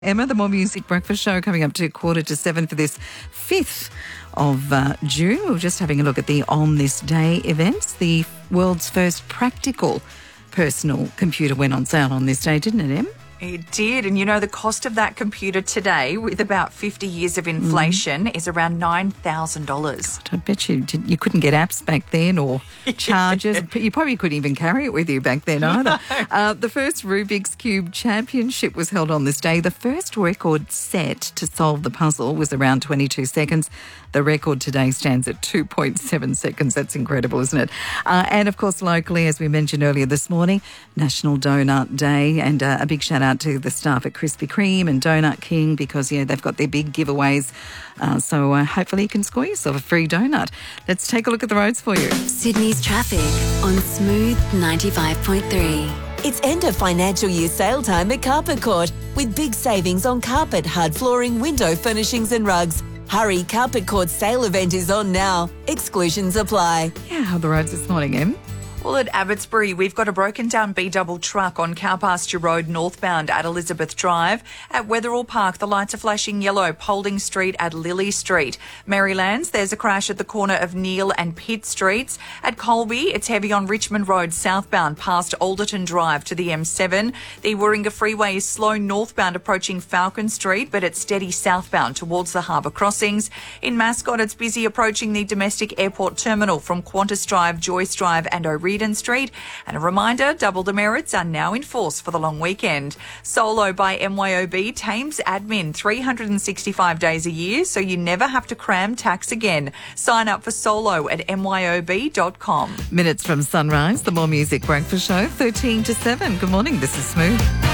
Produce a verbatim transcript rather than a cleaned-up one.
Emma, the More Music Breakfast Show coming up to quarter to seven for this fifth of uh, June. We were just having a look at the On This Day events. The world's first practical personal computer went on sale on this day, didn't it, Em? It did. And you know, the cost of that computer today, with about fifty years of inflation, mm. is around nine thousand dollars. God, I bet you did, you couldn't get apps back then or chargers. You probably couldn't even carry it with you back then either. No. Uh, the first Rubik's Cube Championship was held on this day. The first record set to solve the puzzle was around twenty-two seconds. The record today stands at two point seven seconds. That's incredible, isn't it? Uh, and, of course, locally, as we mentioned earlier this morning, National Donut Day. And uh, a big shout-out to the staff at Krispy Kreme and Donut King because, yeah, they've got their big giveaways. Uh, so uh, hopefully you can score yourself a free donut. Let's take a look at the roads for you. Sydney's traffic on Smooth ninety-five point three. It's end of financial year sale time at Carpet Court with big savings on carpet, hard flooring, window furnishings and rugs. Hurry, Carpet Court's sale event is on now. Exclusions apply. Yeah, how are the roads this morning, Em? Well, at Abbotsbury, we've got a broken down B-double truck on Cowpasture Road northbound at Elizabeth Drive. At Wetherall Park, the lights are flashing yellow, Paulding Street at Lily Street. Marylands, there's a crash at the corner of Neil and Pitt Streets. At Colby, it's heavy on Richmond Road southbound past Alderton Drive to the M seven. The Warringah Freeway is slow northbound approaching Falcon Street, but it's steady southbound towards the harbour crossings. In Mascot, it's busy approaching the domestic airport terminal from Qantas Drive, Joyce Drive and O'Reilly Street. And a reminder, double demerits are now in force for the long weekend. Solo by M Y O B tames admin three hundred sixty-five days a year, so you never have to cram tax again. Sign up for Solo at M Y O B dot com. Minutes from sunrise, the More Music Breakfast Show, thirteen to seven. Good morning, this is Smooth.